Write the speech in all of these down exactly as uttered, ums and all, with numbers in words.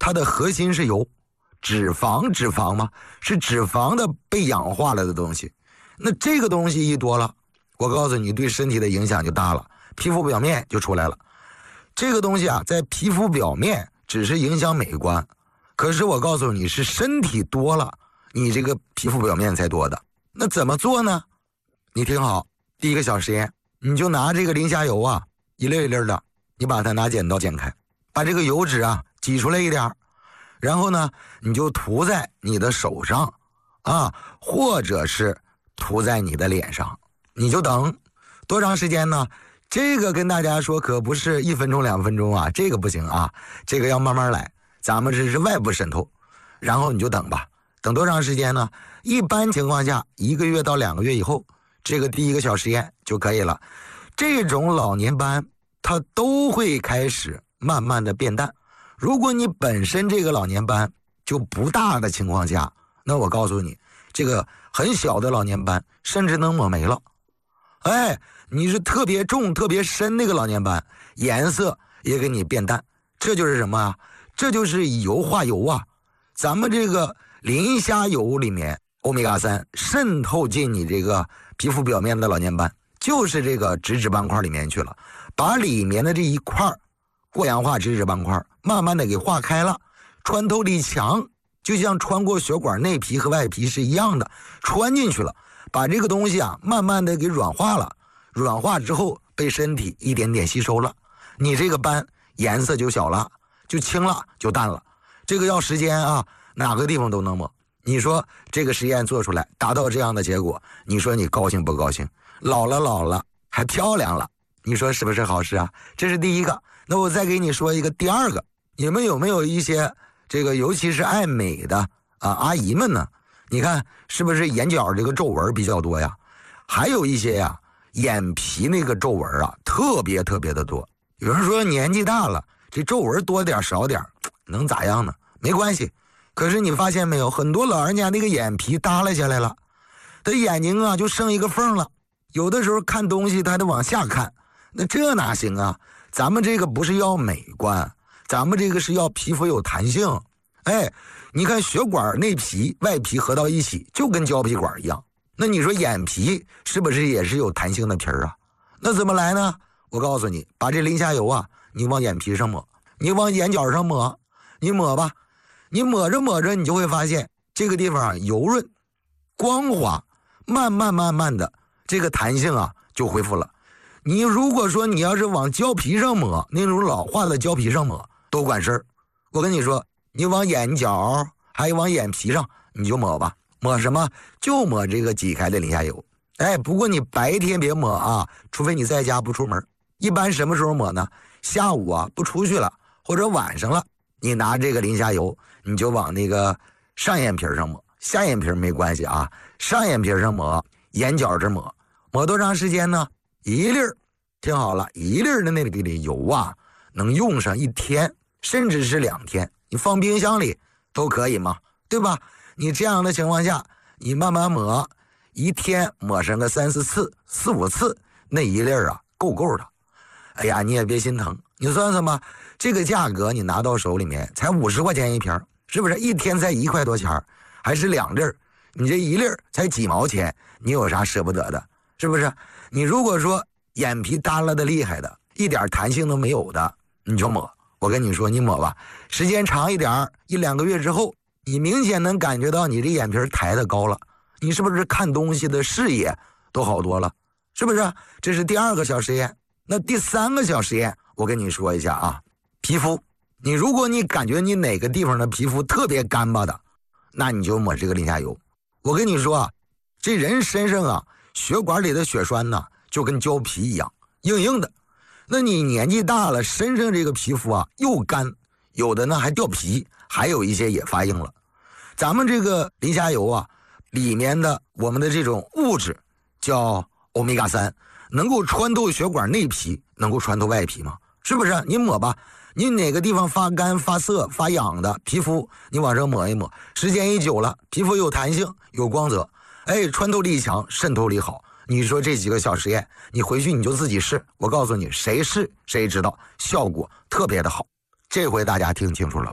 它的核心是油，脂肪脂肪嘛，是脂肪的被氧化了的东西。那这个东西一多了，我告诉你对身体的影响就大了，皮肤表面就出来了。这个东西啊，在皮肤表面只是影响美观，可是我告诉你是身体多了，你这个皮肤表面才多的。那怎么做呢？你听好，第一个小实验，你就拿这个磷虾油啊，一粒一粒的，你把它拿剪刀剪开，把这个油脂啊挤出来一点，然后呢，你就涂在你的手上啊，或者是涂在你的脸上，你就等多长时间呢？这个跟大家说可不是一分钟两分钟啊，这个不行啊，这个要慢慢来，咱们这是外部渗透，然后你就等吧。等多长时间呢？一般情况下一个月到两个月以后，这个第一个小实验就可以了。这种老年斑它都会开始慢慢的变淡。如果你本身这个老年斑就不大的情况下，那我告诉你，这个很小的老年斑甚至能抹没了。哎，你是特别重特别深那个老年斑，颜色也给你变淡。这就是什么啊？这就是以油化油啊。咱们这个磷虾油里面欧米伽三渗透进你这个皮肤表面的老年斑，就是这个脂质斑块里面去了，把里面的这一块过氧化脂质斑块慢慢的给化开了，穿透力强，就像穿过血管内皮和外皮是一样的，穿进去了，把这个东西啊慢慢的给软化了，软化之后被身体一点点吸收了，你这个斑颜色就小了，就轻了，就淡了。这个要时间啊，哪个地方都能抹。你说这个实验做出来达到这样的结果，你说你高兴不高兴？老了老了还漂亮了，你说是不是好事啊？这是第一个。那我再给你说一个第二个，你们有没有一些这个尤其是爱美的啊阿姨们呢？你看是不是眼角这个皱纹比较多呀？还有一些呀眼皮那个皱纹啊特别特别的多。有人说年纪大了这皱纹多点少点能咋样呢？没关系。可是你发现没有，很多老人家那个眼皮耷拉下来了，他眼睛啊就剩一个缝了，有的时候看东西他得往下看，那这哪行啊？咱们这个不是要美观，咱们这个是要皮肤有弹性。哎，你看血管内皮外皮合到一起就跟胶皮管一样，那你说眼皮是不是也是有弹性的皮儿啊？那怎么来呢？我告诉你，把这磷虾油啊你往眼皮上抹，你往眼角上抹，你抹吧，你抹着抹着你就会发现这个地方啊油润光滑，慢慢慢慢的这个弹性啊就恢复了。你如果说你要是往胶皮上抹，那种老化的胶皮上抹都管事儿。我跟你说，你往眼角还有往眼皮上你就抹吧，抹什么？就抹这个挤开的磷虾油。哎，不过你白天别抹啊，除非你在家不出门。一般什么时候抹呢？下午啊不出去了，或者晚上了，你拿这个磷虾油你就往那个上眼皮上抹，下眼皮没关系啊，上眼皮上抹，眼角这抹，抹多长时间呢？一粒儿，听好了，一粒儿的那个油啊能用上一天甚至是两天，你放冰箱里都可以嘛，对吧？你这样的情况下你慢慢抹，一天抹上个三四次四五次，那一粒儿啊够够的。哎呀，你也别心疼，你算算吧，这个价格你拿到手里面才五十块钱一瓶，是不是一天才一块多钱？还是两粒儿，你这一粒儿才几毛钱，你有啥舍不得的？是不是？你如果说眼皮耷拉的厉害的，一点弹性都没有的，你就抹。我跟你说，你抹吧，时间长一点，一两个月之后，你明显能感觉到你这眼皮抬得高了，你是不是看东西的视野都好多了？是不是？这是第二个小实验。那第三个小实验，我跟你说一下啊，皮肤，你如果你感觉你哪个地方的皮肤特别干巴的，那你就抹这个磷虾油。我跟你说啊，这人身上啊血管里的血栓呢就跟胶皮一样硬硬的，那你年纪大了，身上这个皮肤啊又干，有的呢还掉皮，还有一些也发硬了。咱们这个磷虾油啊里面的我们的这种物质叫欧米伽三，能够穿透血管内皮，能够穿透外皮吗？是不是？你抹吧，你哪个地方发干发涩发痒的皮肤你往上抹一抹，时间一久了皮肤有弹性有光泽，哎，穿透力强渗透力好。你说这几个小实验你回去你就自己试，我告诉你谁试谁知道效果特别的好。这回大家听清楚了吧？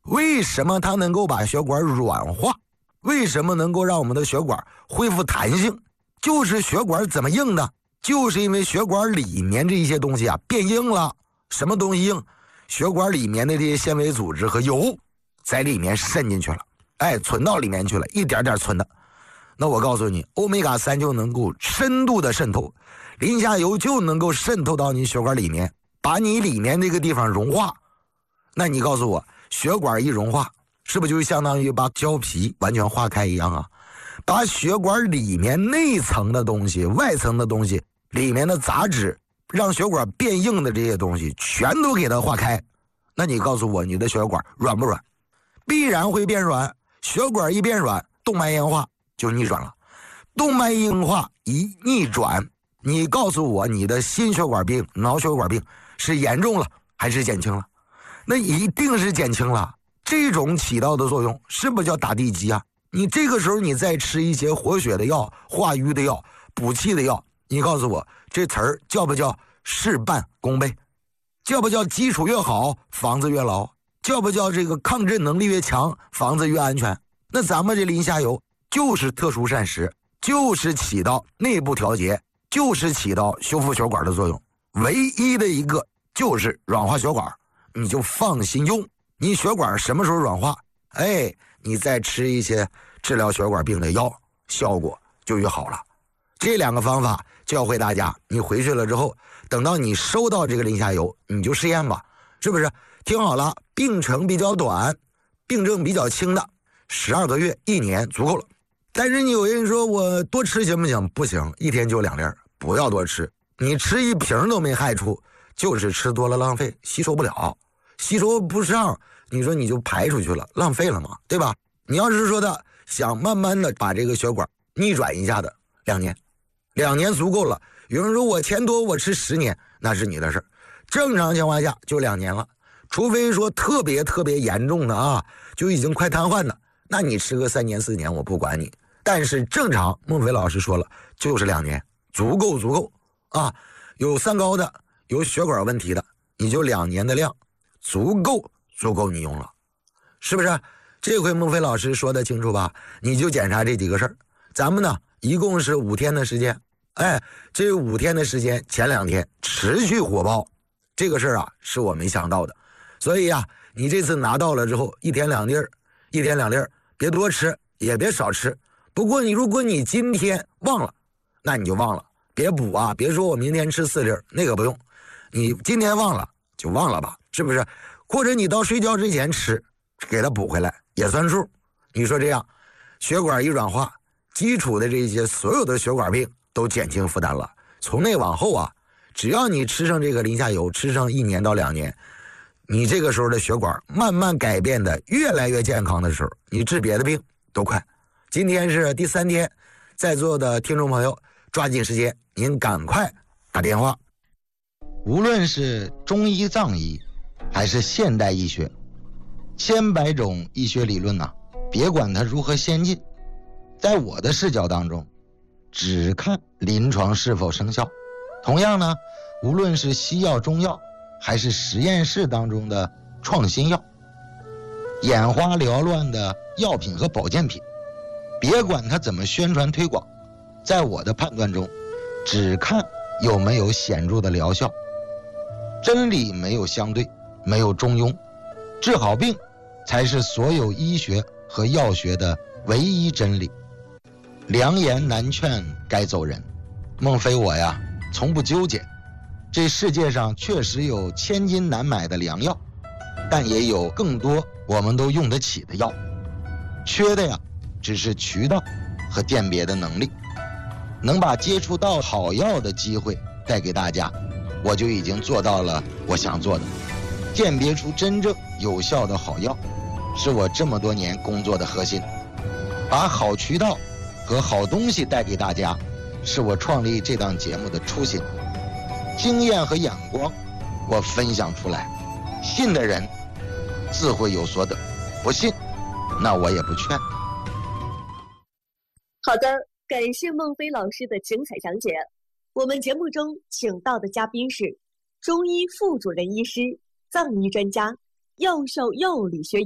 为什么它能够把血管软化？为什么能够让我们的血管恢复弹性？就是血管怎么硬的？就是因为血管里面这一些东西啊变硬了。什么东西硬？血管里面的这些纤维组织和油在里面渗进去了，哎，存到里面去了，一点点存的。那我告诉你，欧米伽三就能够深度的渗透，磷虾油就能够渗透到你血管里面，把你里面那个地方融化。那你告诉我，血管一融化，是不是就相当于把胶皮完全化开一样啊？把血管里面内层的东西、外层的东西、里面的杂质，让血管变硬的这些东西全都给它化开。那你告诉我，你的血管软不软？必然会变软。血管一变软，动脉硬化就逆转了。动脉硬化一逆转，你告诉我，你的心血管病、脑血管病是严重了还是减轻了？那一定是减轻了。这种起到的作用是不是叫打地基啊？你这个时候你再吃一些活血的药、化瘀的药、补气的药，你告诉我这词儿叫不叫事半功倍？叫不叫基础越好房子越牢？叫不叫这个抗震能力越强房子越安全？那咱们这磷虾油就是特殊膳食，就是起到内部调节，就是起到修复血管的作用。唯一的一个就是软化血管，你就放心用。你血管什么时候软化，哎，你再吃一些治疗血管病的药，效果就越好了。这两个方法教会大家，你回去了之后，等到你收到这个磷虾油，你就试验吧，是不是？听好了，病程比较短，病症比较轻的，十二个月、一年足够了。但是你有人说我多吃行不行？不行，一天就两粒，不要多吃。你吃一瓶都没害处，就是吃多了浪费，吸收不了，吸收不上，你说你就排出去了，浪费了嘛，对吧？你要是说的想慢慢的把这个血管逆转一下的，两年，两年足够了。有人说我钱多，我吃十年，那是你的事儿。正常情况下就两年了，除非说特别特别严重的啊，就已经快瘫痪的，那你吃个三年四年我不管你。但是正常，孟非老师说了，就是两年，足够足够啊。有三高的，有血管问题的，你就两年的量，足够足够你用了，是不是？这回孟非老师说的清楚吧？你就检查这几个事儿。咱们呢，一共是五天的时间，哎，这五天的时间，前两天持续火爆，这个事儿啊，是我没想到的。所以啊，你这次拿到了之后，一天两粒儿，一天两粒儿，别多吃，也别少吃。不过你如果你今天忘了，那你就忘了，别补啊，别说我明天吃四粒儿，那个不用。你今天忘了就忘了吧，是不是？或者你到睡觉之前吃，给它补回来也算数。你说这样，血管一软化，基础的这些所有的血管病都减轻负担了。从那往后啊，只要你吃上这个磷虾油，吃上一年到两年，你这个时候的血管慢慢改变的越来越健康的时候，你治别的病都快。今天是第三天，在座的听众朋友抓紧时间，您赶快打电话。 无论是中医藏医还是现代医学，千百种医学理论呢、啊，别管它如何先进，在我的视角当中只看临床是否生效。同样呢，无论是西药中药还是实验室当中的创新药，眼花缭乱的药品和保健品，别管它怎么宣传推广，在我的判断中只看有没有显著的疗效。真理没有相对，没有中庸，治好病才是所有医学和药学的唯一真理。良言难劝该走人，孟非我呀从不纠结。这世界上确实有千金难买的良药，但也有更多我们都用得起的药，缺的呀只是渠道和鉴别的能力。能把接触到好药的机会带给大家，我就已经做到了我想做的。鉴别出真正有效的好药，是我这么多年工作的核心。把好渠道和好东西带给大家，是我创立这档节目的初心。经验和眼光我分享出来，信的人自会有所得，不信那我也不劝。 好的，感谢孟非老师的精彩讲解。我们节目中请到的嘉宾是中医副主任医师、藏医专家、药效药理学